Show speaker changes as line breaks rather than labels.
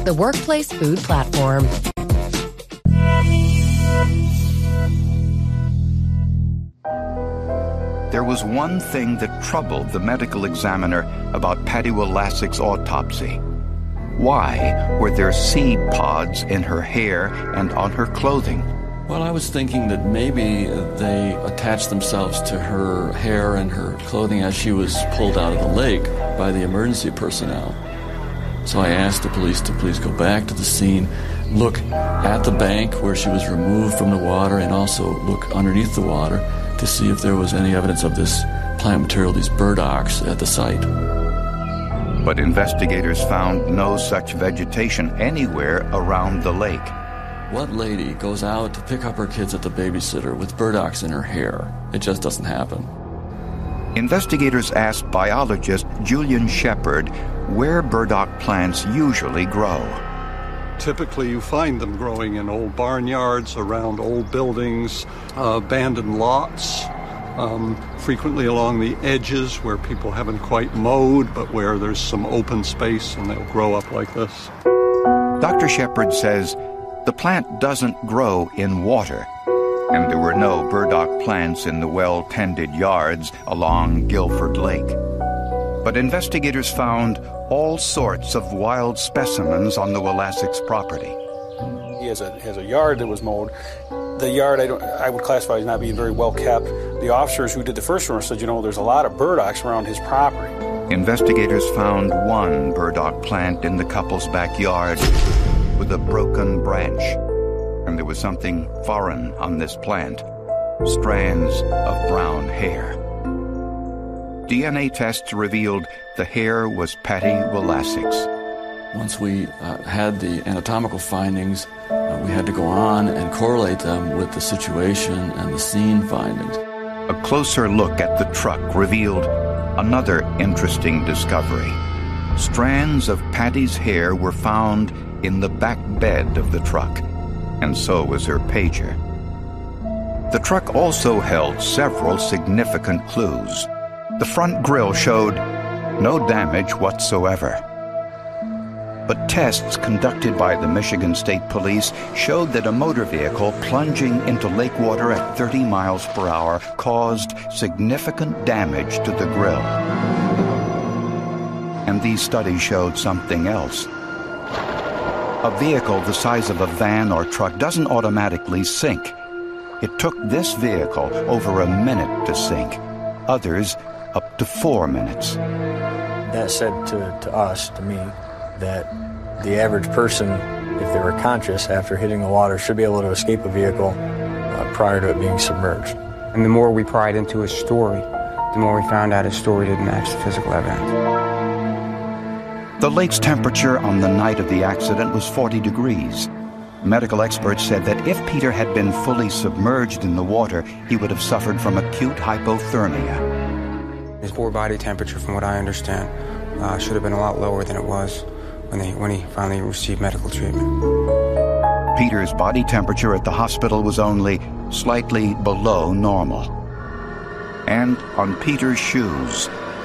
the workplace food platform.
There was one thing that troubled the medical examiner about Patty Wolask's autopsy. Why were there seed pods in her hair and on her clothing?
Well, I was thinking that maybe they attached themselves to her hair and her clothing as she was pulled out of the lake by the emergency personnel. So I asked the police to please go back to the scene, look at the bank where she was removed from the water, and also look underneath the water to see if there was any evidence of this plant material, these burdocks, at the site.
But investigators found no such vegetation anywhere around the lake.
What lady goes out to pick up her kids at the babysitter with burdocks in her hair? It just doesn't happen.
Investigators asked biologist Julian Shepard where burdock plants usually grow.
Typically, you find them growing in old barnyards, around old buildings, abandoned lots, frequently along the edges where people haven't quite mowed, but where there's some open space, and they'll grow up like this.
Dr. Shepard says the plant doesn't grow in water, and there were no burdock plants in the well-tended yards along Guilford Lake. But investigators found all sorts of wild specimens on the Wolask's property.
He has a yard that was mowed. The yard I would classify as not being very well kept. The officers who did the first one said, there's a lot of burdocks around his property.
Investigators found one burdock plant in the couple's backyard with a broken branch. And there was something foreign on this plant, strands of brown hair. DNA tests revealed the hair was Patty Wolask's.
Once we had the anatomical findings, we had to go on and correlate them with the situation and the scene findings.
A closer look at the truck revealed another interesting discovery. Strands of Patty's hair were found in the back bed of the truck, and so was her pager. The truck also held several significant clues. The front grille showed no damage whatsoever. But tests conducted by the Michigan State Police showed that a motor vehicle plunging into lake water at 30 miles per hour caused significant damage to the grille. And these studies showed something else. A vehicle the size of a van or truck doesn't automatically sink. It took this vehicle over a minute to sink. Others up to 4 minutes.
That said to us, to me, that the average person, if they were conscious after hitting the water, should be able to escape a vehicle prior to it being submerged.
And the more we pried into his story, the more we found out his story didn't match the physical evidence.
The lake's temperature on the night of the accident was 40 degrees. Medical experts said that if Peter had been fully submerged in the water, he would have suffered from acute hypothermia.
His core body temperature, from what I understand, should have been a lot lower than it was when he finally received medical treatment.
Peter's body temperature at the hospital was only slightly below normal. And on Peter's shoes,